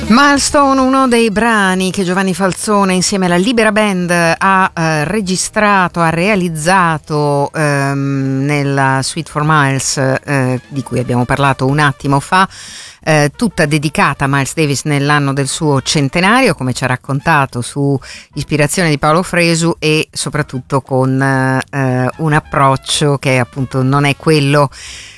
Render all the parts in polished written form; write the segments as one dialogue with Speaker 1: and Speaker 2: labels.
Speaker 1: Milestone, uno dei brani che Giovanni Falzone insieme alla Libera Band ha registrato, ha realizzato nella Suite for Miles, di cui abbiamo parlato un attimo fa, tutta dedicata a Miles Davis nell'anno del suo centenario, come ci ha raccontato, su ispirazione di Paolo Fresu, e soprattutto con un approccio che appunto non è quello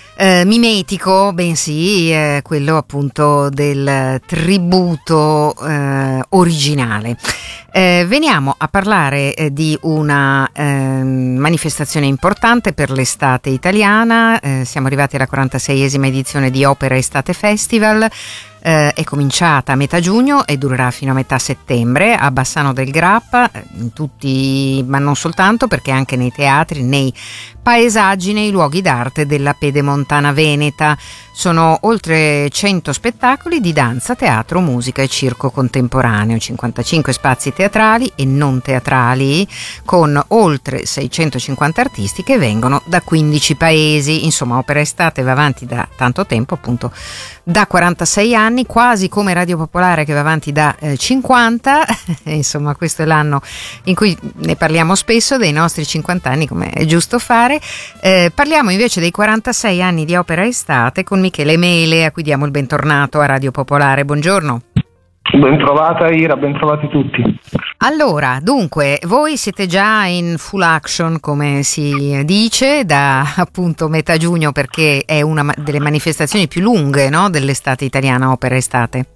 Speaker 1: mimetico, bensì quello appunto del tributo originale. Veniamo a parlare di una manifestazione importante per l'estate italiana. Siamo arrivati alla 46esima edizione di Opera Estate Festival. È cominciata a metà giugno e durerà fino a metà settembre a Bassano del Grappa, in tutti, ma non soltanto, perché anche nei teatri, nei paesaggi, nei luoghi d'arte della Pedemontana veneta. Sono oltre 100 spettacoli di danza, teatro, musica e circo contemporaneo, 55 spazi teatrali e non teatrali, con oltre 650 artisti che vengono da 15 paesi. Insomma, Opera Estate va avanti da tanto tempo, appunto da 46 anni, quasi come Radio Popolare che va avanti da 50. Insomma, questo è l'anno in cui ne parliamo spesso, dei nostri 50 anni, come è giusto fare. Parliamo invece dei 46 anni di Opera Estate con Michele Mele, a cui diamo il bentornato a Radio Popolare. Buongiorno.
Speaker 2: Bentrovata Ira, bentrovati tutti.
Speaker 1: Allora, dunque, voi siete già in full action, come si dice, da appunto metà giugno, perché è una delle manifestazioni più lunghe, no, dell'estate italiana, Opera Estate.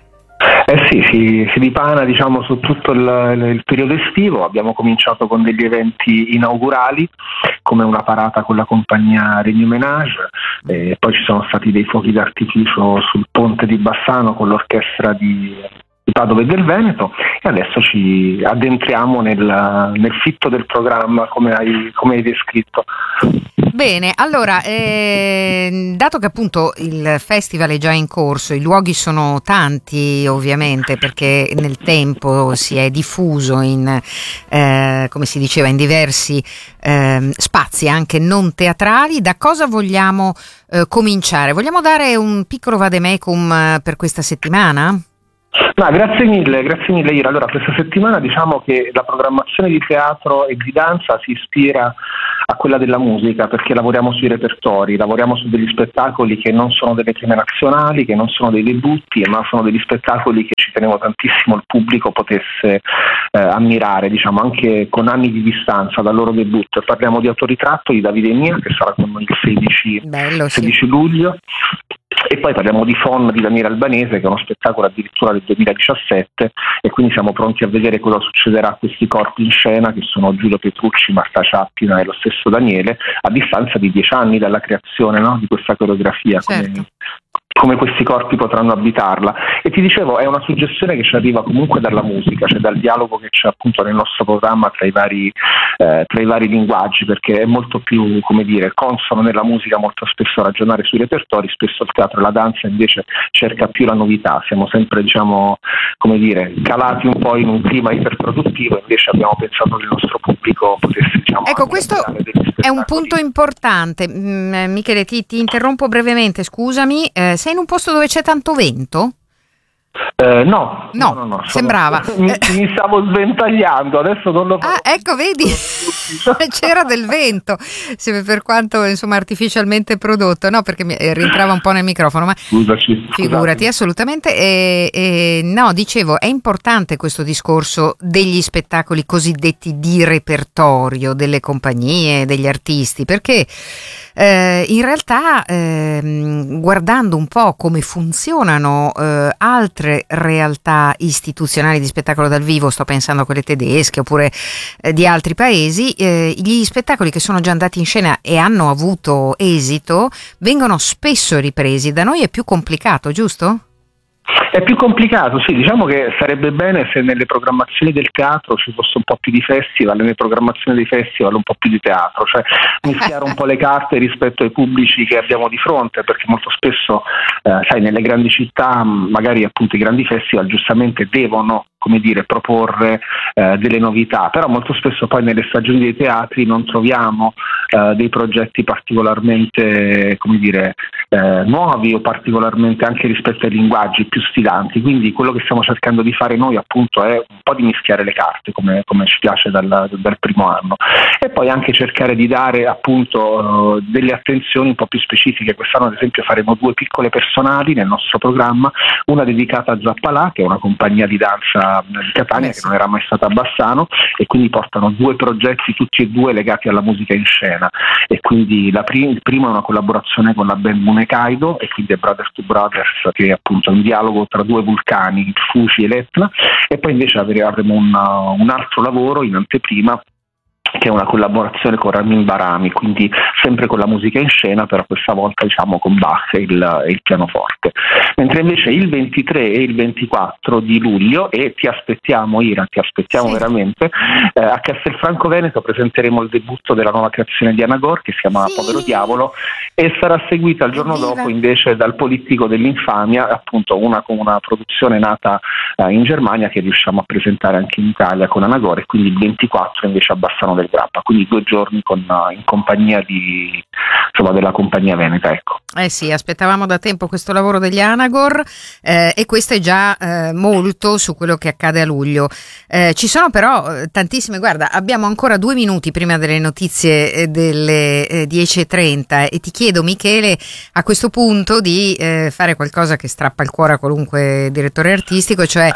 Speaker 2: Sì, si dipana, diciamo, su tutto il periodo estivo. Abbiamo cominciato con degli eventi inaugurali, come una parata con la compagnia Regni Ménage, poi ci sono stati dei fuochi d'artificio sul ponte di Bassano con l'orchestra di Padova e del Veneto, e adesso ci addentriamo nel fitto del programma, come hai descritto.
Speaker 1: Bene, allora, dato che appunto il festival è già in corso, i luoghi sono tanti ovviamente, perché nel tempo si è diffuso in, come si diceva, in diversi spazi anche non teatrali, da cosa vogliamo cominciare? Vogliamo dare un piccolo vademecum per questa settimana?
Speaker 2: No, grazie mille Ira. Allora, questa settimana diciamo che la programmazione di teatro e di danza si ispira a quella della musica, perché lavoriamo sui repertori, lavoriamo su degli spettacoli che non sono delle prime nazionali, che non sono dei debutti, ma sono degli spettacoli che ci tenevo tantissimo il pubblico potesse ammirare, diciamo, anche con anni di distanza dal loro debutto. Parliamo di Autoritratto di Davide Mia, che sarà con noi il 16 luglio. E poi parliamo di Fon di Daniele Albanese, che è uno spettacolo addirittura del 2017, e quindi siamo pronti a vedere cosa succederà a questi corpi in scena, che sono Giulio Petrucci, Marta Ciappina e lo stesso Daniele, a distanza di 10 anni dalla creazione, no, di questa coreografia.
Speaker 1: Certo.
Speaker 2: Come questi corpi potranno abitarla. E ti dicevo, è una suggestione che ci arriva comunque dalla musica, cioè dal dialogo che c'è appunto nel nostro programma tra i vari linguaggi, perché è molto più, come dire, consono nella musica molto spesso ragionare sui repertori, spesso il teatro e la danza invece cerca più la novità. Siamo sempre, diciamo, come dire, calati un po' in un clima iperproduttivo, invece abbiamo pensato che il nostro pubblico potesse, diciamo,
Speaker 1: ecco, questo è un punto importante. Michele, ti interrompo brevemente, scusami. Sei in un posto dove c'è tanto vento?
Speaker 2: No,
Speaker 1: sembrava.
Speaker 2: Mi stavo sventagliando, adesso non lo farò.
Speaker 1: Ecco, vedi, c'era del vento, per quanto insomma artificialmente prodotto, no, perché mi rientrava un po' nel microfono, ma
Speaker 2: Scusati.
Speaker 1: Figurati, assolutamente. No, dicevo, è importante questo discorso degli spettacoli cosiddetti di repertorio delle compagnie, degli artisti, perché in realtà guardando un po' come funzionano altre realtà istituzionali di spettacolo dal vivo, sto pensando a quelle tedesche oppure di altri paesi, gli spettacoli che sono già andati in scena e hanno avuto esito vengono spesso ripresi. Da noi è più complicato, giusto?
Speaker 2: È più complicato, sì, diciamo che sarebbe bene se nelle programmazioni del teatro ci fosse un po' più di festival, nelle programmazioni dei festival un po' più di teatro, cioè mischiare un po' le carte rispetto ai pubblici che abbiamo di fronte, perché molto spesso, sai, nelle grandi città, magari appunto i grandi festival giustamente devono proporre delle novità, però molto spesso poi nelle stagioni dei teatri non troviamo dei progetti particolarmente nuovi o particolarmente anche rispetto ai linguaggi più sfidanti, quindi quello che stiamo cercando di fare noi appunto è un po' di mischiare le carte come ci piace dal primo anno, e poi anche cercare di dare appunto delle attenzioni un po' più specifiche. Quest'anno ad esempio faremo 2 piccole personali nel nostro programma, una dedicata a Zappalà, che è una compagnia di danza di Catania che non era mai stata a Bassano, e quindi portano 2 progetti tutti e 2 legati alla musica in scena, e quindi il primo è una collaborazione con la band Munekaido, e quindi è Brothers to Brothers, che è appunto un dialogo tra 2 vulcani, Fuji e l'Etna, e poi invece avremo un altro lavoro in anteprima che è una collaborazione con Ramin Barami, quindi sempre con la musica in scena, però questa volta con Bach e il pianoforte. Mentre invece il 23 e il 24 di luglio, e ti aspettiamo Ira, veramente, a Castelfranco Veneto presenteremo il debutto della nuova creazione di Anagor, che si chiama Povero Diavolo, e sarà seguita il giorno dopo invece dal Polittico dell'Infamia, appunto una produzione nata in Germania che riusciamo a presentare anche in Italia con Anagor, e quindi il 24 invece a Bassano del Grappa, quindi 2 giorni in compagnia della compagnia veneta, ecco.
Speaker 1: Sì, aspettavamo da tempo questo lavoro degli Anagor, e questo è già molto su quello che accade a luglio. Ci sono però tantissime, guarda, abbiamo ancora 2 minuti prima delle notizie delle 10:30, e ti chiedo, Michele, a questo punto di fare qualcosa che strappa il cuore a qualunque direttore artistico, cioè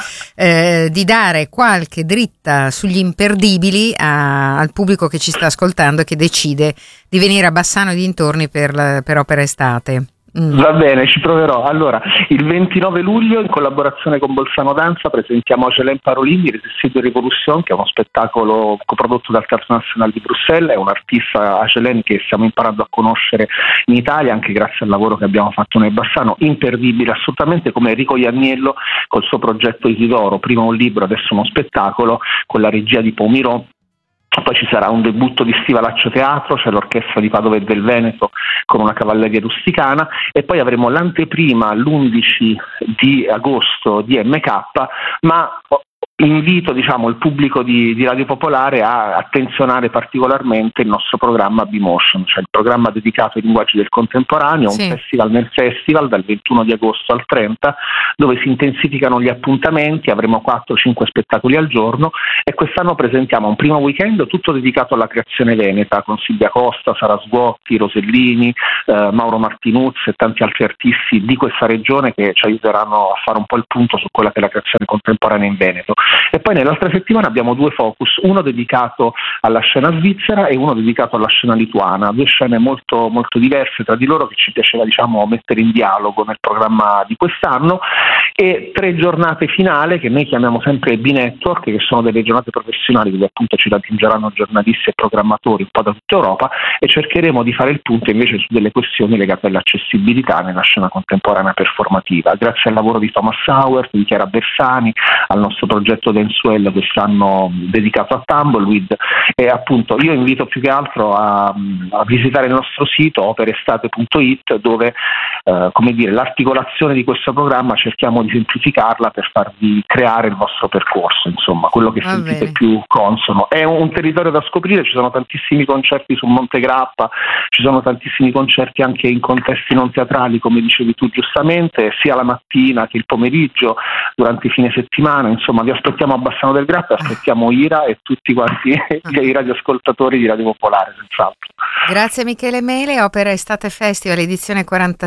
Speaker 1: di dare qualche dritta sugli imperdibili al pubblico che ci sta ascoltando e che decide di venire a Bassano e dintorni per Opera Estate.
Speaker 2: Va bene, ci proverò. Allora, il 29 luglio in collaborazione con Bolzano Danza presentiamo Agelain Parolini, Resistito e Revolution, che è uno spettacolo coprodotto dal Teatro Nazionale di Bruxelles. È un artista, Agelain, che stiamo imparando a conoscere in Italia anche grazie al lavoro che abbiamo fatto noi a Bassano, imperdibile assolutamente, come Enrico Ianniello col suo progetto Isidoro, prima un libro, adesso uno spettacolo, con la regia di Pomirò. Poi ci sarà un debutto di Stivalaccio Teatro, c'è l'orchestra di Padova e del Veneto con una cavalleria rusticana, e poi avremo l'anteprima l'11 di agosto di MK, ma invito il pubblico di Radio Popolare a attenzionare particolarmente il nostro programma B-Motion, cioè il programma dedicato ai linguaggi del contemporaneo, un festival nel festival dal 21 di agosto al 30, dove si intensificano gli appuntamenti. Avremo 4-5 spettacoli al giorno, e quest'anno presentiamo un primo weekend tutto dedicato alla creazione veneta, con Silvia Costa, Sara Sguotti, Rosellini, Mauro Martinuzzi e tanti altri artisti di questa regione che ci aiuteranno a fare un po' il punto su quella che è la creazione contemporanea in Veneto. E poi nell'altra settimana abbiamo 2 focus, uno dedicato alla scena svizzera e uno dedicato alla scena lituana, 2 scene molto, molto diverse tra di loro, che ci piaceva mettere in dialogo nel programma di quest'anno, e 3 giornate finali che noi chiamiamo sempre B-Network, che sono delle giornate professionali dove appunto ci raggiungeranno giornalisti e programmatori un po' da tutta Europa, e cercheremo di fare il punto invece su delle questioni legate all'accessibilità nella scena contemporanea performativa, grazie al lavoro di Thomas Sauer, di Chiara Bersani, al nostro progetto Densuel quest'anno dedicato a Tumbleweed. E appunto io invito più che altro a visitare il nostro sito operestate.it, dove l'articolazione di questo programma cerchiamo di semplificarla per farvi creare il vostro percorso, insomma quello che sentite più consono. È un territorio da scoprire, ci sono tantissimi concerti su Monte Grappa, ci sono tantissimi concerti anche in contesti non teatrali, come dicevi tu giustamente, sia la mattina che il pomeriggio, durante i fine settimana. Insomma vi aspettiamo a Bassano del Grappa, aspettiamo Ira e tutti quanti i radioascoltatori di Radio Popolare, senz'altro.
Speaker 1: Grazie Michele Mele. Opera Estate Festival edizione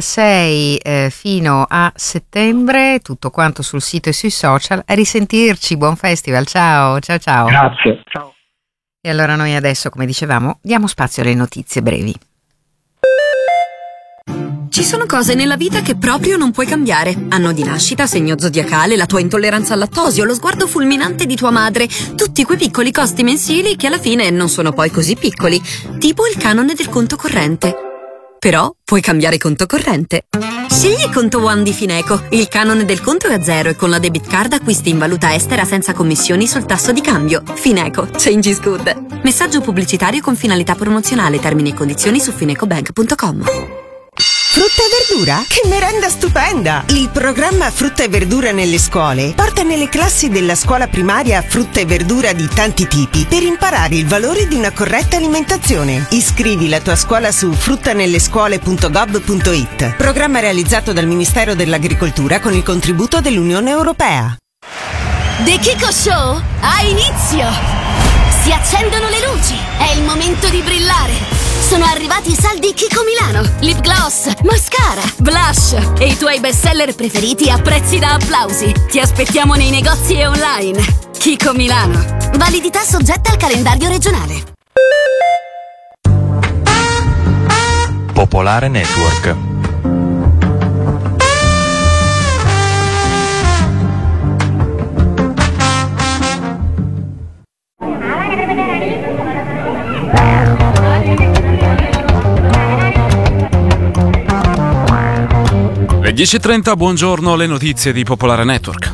Speaker 1: 46 fino a settembre, tutto quanto sul sito e sui social. A risentirci, buon festival, ciao.
Speaker 2: Grazie, ciao.
Speaker 1: E allora noi adesso, come dicevamo, diamo spazio alle notizie brevi.
Speaker 3: Ci sono cose nella vita che proprio non puoi cambiare. Anno di nascita, segno zodiacale, la tua intolleranza al lattosio, lo sguardo fulminante di tua madre, tutti quei piccoli costi mensili che alla fine non sono poi così piccoli, tipo il canone del conto corrente. Però puoi cambiare conto corrente. Scegli Conto One di Fineco. Il canone del conto è a 0 e con la debit card acquisti in valuta estera senza commissioni sul tasso di cambio. Fineco, change is good. Messaggio pubblicitario con finalità promozionale. Termini e condizioni su finecobank.com.
Speaker 4: Frutta e verdura? Che merenda stupenda! Il programma Frutta e verdura nelle scuole porta nelle classi della scuola primaria frutta e verdura di tanti tipi per imparare il valore di una corretta alimentazione. Iscrivi la tua scuola su fruttanellescuole.gov.it. Programma realizzato dal Ministero dell'Agricoltura con il contributo dell'Unione Europea.
Speaker 5: The Kiko Show ha inizio! Si accendono le luci, è il momento di brillare! Sono arrivati i saldi Kiko Milano, lip gloss, mascara, blush e i tuoi bestseller preferiti a prezzi da applausi. Ti aspettiamo nei negozi e online. Kiko Milano. Validità soggetta al calendario regionale.
Speaker 6: Popolare Network.
Speaker 7: Le 10.30, buongiorno, le notizie di Popolare Network.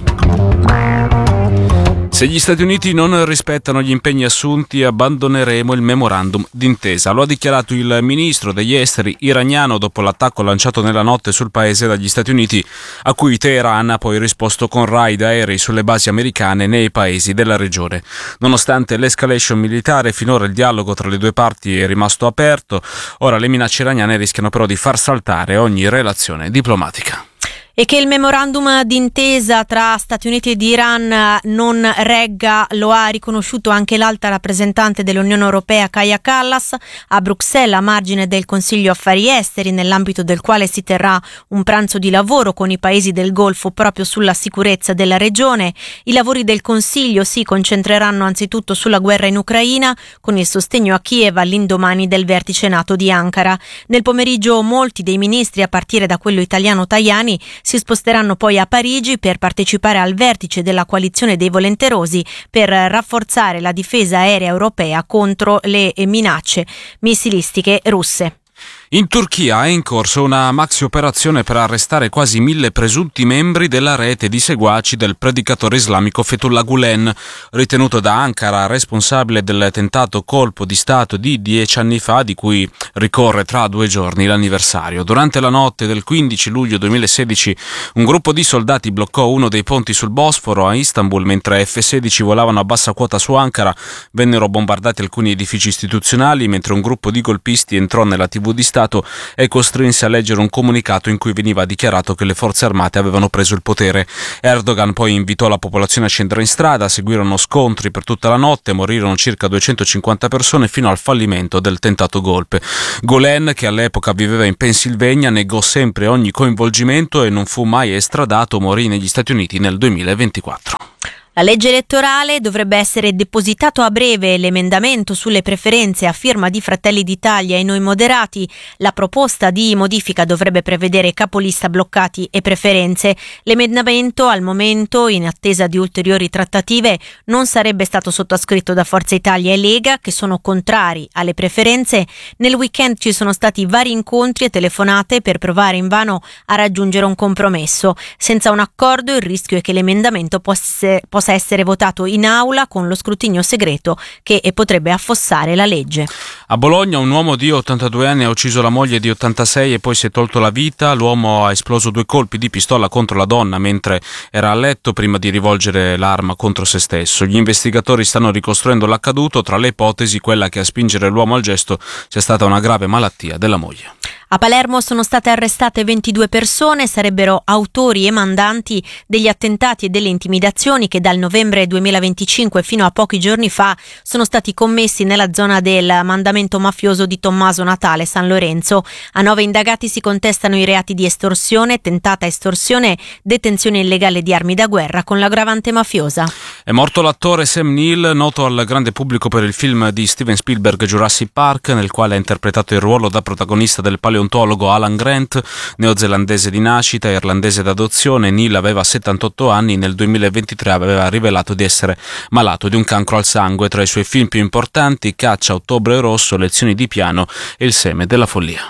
Speaker 7: Se gli Stati Uniti non rispettano gli impegni assunti, abbandoneremo il memorandum d'intesa. Lo ha dichiarato il ministro degli esteri iraniano dopo l'attacco lanciato nella notte sul paese dagli Stati Uniti, a cui Teheran ha poi risposto con raid aerei sulle basi americane nei paesi della regione. Nonostante l'escalation militare, finora il dialogo tra le due parti è rimasto aperto. Ora le minacce iraniane rischiano però di far saltare ogni relazione diplomatica.
Speaker 8: E che il memorandum d'intesa tra Stati Uniti ed Iran non regga lo ha riconosciuto anche l'alta rappresentante dell'Unione Europea Kaja Kallas a Bruxelles a margine del Consiglio Affari Esteri, nell'ambito del quale si terrà un pranzo di lavoro con i paesi del Golfo proprio sulla sicurezza della regione. I lavori del Consiglio si concentreranno anzitutto sulla guerra in Ucraina, con il sostegno a Kiev all'indomani del vertice NATO di Ankara. Nel pomeriggio molti dei ministri, a partire da quello italiano Tajani, si sposteranno poi a Parigi per partecipare al vertice della coalizione dei volenterosi per rafforzare la difesa aerea europea contro le minacce missilistiche russe.
Speaker 7: In Turchia è in corso una maxi operazione per arrestare quasi 1.000 presunti membri della rete di seguaci del predicatore islamico Fethullah Gulen, ritenuto da Ankara responsabile del tentato colpo di Stato di 10 anni fa, di cui ricorre tra 2 giorni l'anniversario. Durante la notte del 15 luglio 2016 un gruppo di soldati bloccò uno dei ponti sul Bosforo a Istanbul mentre F-16 volavano a bassa quota su Ankara. Vennero bombardati alcuni edifici istituzionali mentre un gruppo di golpisti entrò nella TV di Stato e costrinse a leggere un comunicato in cui veniva dichiarato che le forze armate avevano preso il potere. Erdogan poi invitò la popolazione a scendere in strada, seguirono scontri per tutta la notte, morirono circa 250 persone fino al fallimento del tentato golpe. Gulen, che all'epoca viveva in Pennsylvania, negò sempre ogni coinvolgimento e non fu mai estradato, morì negli Stati Uniti nel 2024.
Speaker 8: La legge elettorale dovrebbe essere depositato a breve l'emendamento sulle preferenze a firma di Fratelli d'Italia e Noi Moderati. La proposta di modifica dovrebbe prevedere capolista bloccati e preferenze. L'emendamento, al momento, in attesa di ulteriori trattative, non sarebbe stato sottoscritto da Forza Italia e Lega, che sono contrari alle preferenze. Nel weekend ci sono stati vari incontri e telefonate per provare invano a raggiungere un compromesso. Senza un accordo, il rischio è che l'emendamento possa essere votato in aula con lo scrutinio segreto che potrebbe affossare la legge.
Speaker 7: A Bologna un uomo di 82 anni ha ucciso la moglie di 86 e poi si è tolto la vita. L'uomo ha esploso 2 colpi di pistola contro la donna mentre era a letto prima di rivolgere l'arma contro se stesso. Gli investigatori stanno ricostruendo l'accaduto, tra le ipotesi quella che a spingere l'uomo al gesto sia stata una grave malattia della moglie.
Speaker 8: A Palermo sono state arrestate 22 persone, sarebbero autori e mandanti degli attentati e delle intimidazioni che dal novembre 2025 fino a pochi giorni fa sono stati commessi nella zona del mandamento mafioso di Tommaso Natale San Lorenzo. A 9 indagati si contestano i reati di estorsione, tentata estorsione, detenzione illegale di armi da guerra con l'aggravante mafiosa.
Speaker 7: È morto l'attore Sam Neill, noto al grande pubblico per il film di Steven Spielberg Jurassic Park, nel quale ha interpretato il ruolo da protagonista del paleontologo Alan Grant. Neozelandese di nascita, irlandese d'adozione, Neill aveva 78 anni. Nel 2023 aveva rivelato di essere malato di un cancro al sangue. Tra i suoi film più importanti: Caccia, Ottobre rosso, Lezioni di piano e Il seme della follia.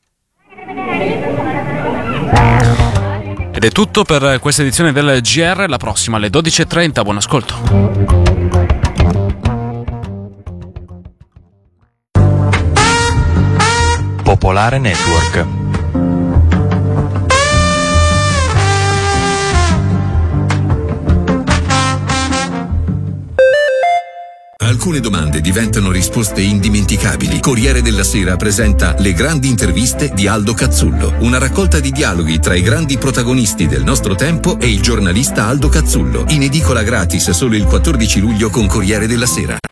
Speaker 7: Ed è tutto per questa edizione del GR, la prossima alle 12.30, buon ascolto.
Speaker 6: Popolare Network. alcune domande diventano risposte indimenticabili, Corriere della Sera presenta Le grandi interviste di Aldo Cazzullo, una raccolta di dialoghi tra i grandi protagonisti del nostro tempo e il giornalista Aldo Cazzullo, in edicola gratis solo il 14 luglio con Corriere della Sera.